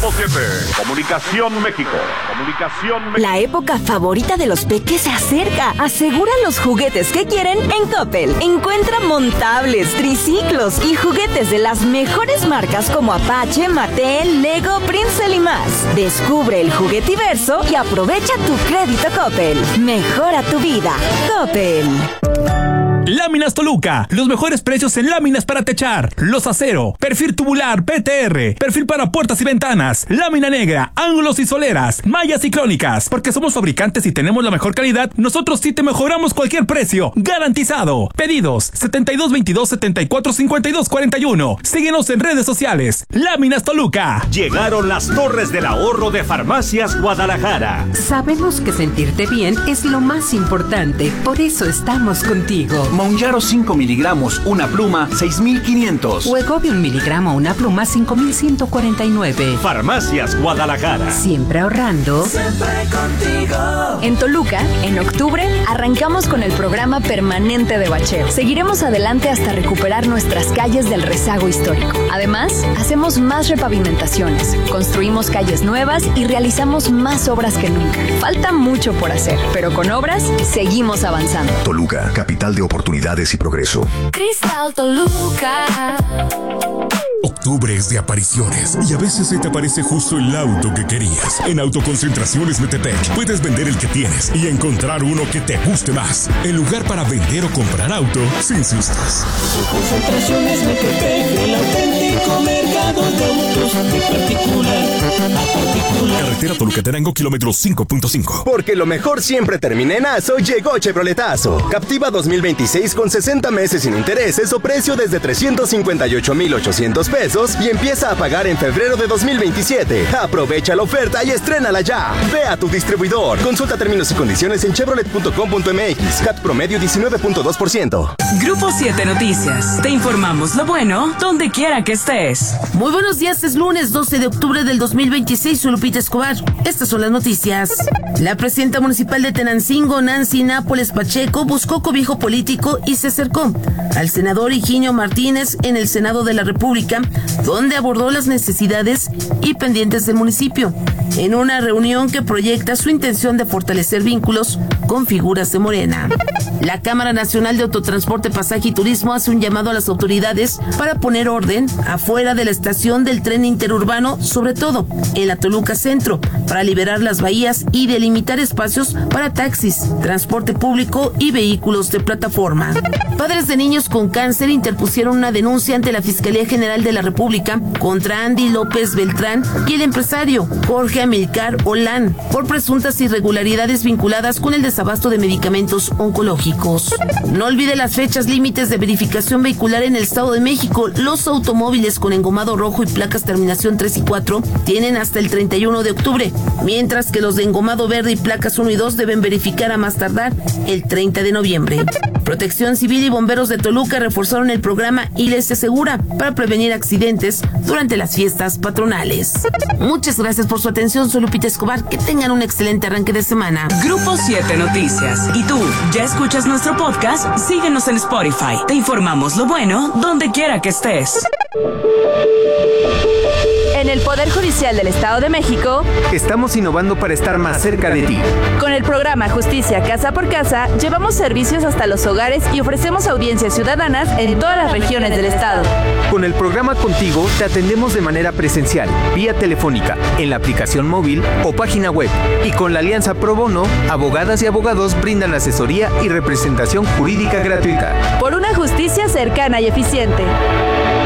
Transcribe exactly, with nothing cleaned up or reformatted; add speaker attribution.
Speaker 1: punto siete. Comunicación México. Comunicación México.
Speaker 2: La época favorita de los peques se acerca. Asegura los juguetes que quieren en Coppel. Encuentra montables, triciclos y juguetes de las mejores marcas como Apache, Mattel, Lego, Prince y más. Descubre el juguetiverso y aprovecha tu crédito Coppel. Mejora tu vida. Coppel.
Speaker 3: Láminas Toluca, los mejores precios en láminas para techar, los acero, perfil tubular P T R, perfil para puertas y ventanas, lámina negra, ángulos y soleras, mallas y crónicas. Porque somos fabricantes y tenemos la mejor calidad, nosotros sí te mejoramos cualquier precio, garantizado. Pedidos setenta y dos veintidós setenta y cuatro cincuenta y dos cuarenta y uno. Síguenos en redes sociales. Láminas Toluca.
Speaker 4: Llegaron las torres del ahorro de Farmacias Guadalajara.
Speaker 5: Sabemos que sentirte bien es lo más importante, por eso estamos contigo.
Speaker 6: Mounjaro cinco miligramos, una pluma, seis mil quinientos.
Speaker 5: Wegovy un miligramo, una pluma, cinco mil ciento cuarenta y nueve.
Speaker 4: Farmacias Guadalajara.
Speaker 5: Siempre ahorrando.
Speaker 7: Siempre contigo.
Speaker 2: En Toluca, en octubre, arrancamos con el programa permanente de bacheo. Seguiremos adelante hasta recuperar nuestras calles del rezago histórico. Además, hacemos más repavimentaciones, construimos calles nuevas y realizamos más obras que nunca. Falta mucho por hacer, pero con obras seguimos avanzando.
Speaker 8: Toluca, capital de oportunidades y progreso.
Speaker 7: Cristal Toluca.
Speaker 9: Octubre es de apariciones y a veces se te aparece justo el auto que querías. En Autoconcentraciones Metepec puedes vender el que tienes y encontrar uno que te guste más. En lugar para vender o comprar auto, si insistes.
Speaker 7: Autoconcentraciones Metepec, el auténtico mercado de autos de particular a particular.
Speaker 9: Carretera Toluca-Tenango, kilómetro cinco punto cinco.
Speaker 10: Porque lo mejor siempre termina en Aso, llegó Chevroletazo. Captiva dos mil veintiséis con sesenta meses sin intereses o precio desde trescientos cincuenta y ocho mil ochocientos pesos y empieza a pagar en febrero de dos mil veintisiete. Aprovecha la oferta y estrénala ya. Ve a tu distribuidor. Consulta términos y condiciones en chevrolet punto com punto m x. C A T promedio diecinueve punto dos por ciento.
Speaker 11: Grupo siete Noticias. Te informamos lo bueno donde quiera que estés.
Speaker 12: Muy buenos días, es lunes doce de octubre del dos mil veintiséis. Soy Lupita Escobar. Estas son las noticias. La presidenta municipal de Tenancingo, Nancy Nápoles Pacheco, buscó cobijo político y se acercó al senador Higinio Martínez en el Senado de la República, donde abordó las necesidades y pendientes del municipio, en una reunión que proyecta su intención de fortalecer vínculos con figuras de Morena. La Cámara Nacional de Autotransporte, Pasaje y Turismo hace un llamado a las autoridades para poner orden afuera de la estación del tren interurbano, sobre todo en la Toluca Centro, para liberar las bahías y delimitar espacios para taxis, transporte público y vehículos de plataforma. Padres de niños con cáncer interpusieron una denuncia ante la Fiscalía General de la República contra Andy López Beltrán y el empresario Jorge Amilcar Olán por presuntas irregularidades vinculadas con el desabasto de medicamentos oncológicos. No olvide las fechas límites de verificación vehicular en el Estado de México. Los automóviles con engomado rojo y placas terminación tres y cuatro tienen hasta el treinta y uno de octubre, mientras que los de engomado verde y placas uno y dos deben verificar a más tardar el treinta de noviembre. Protección Civil y bomberos de Toluca reforzaron el programa Iglesia Segura para prevenir accidentes durante las fiestas patronales. Muchas gracias por su atención, soy Lupita Escobar. Que tengan un excelente arranque de semana.
Speaker 11: Grupo siete Noticias. ¿Y tú ya escuchas nuestro podcast? Síguenos en Spotify. Te informamos lo bueno donde quiera que estés.
Speaker 2: En el Poder Judicial del Estado de México,
Speaker 13: estamos innovando para estar más cerca de ti.
Speaker 2: Con el programa Justicia Casa por Casa, llevamos servicios hasta los hogares y ofrecemos audiencias ciudadanas en todas las regiones del estado.
Speaker 13: Con el programa Contigo te atendemos de manera presencial, vía telefónica, en la aplicación móvil o página web. Y con la Alianza Pro Bono, abogadas y abogados brindan asesoría y representación jurídica gratuita.
Speaker 2: Por una justicia cercana y eficiente.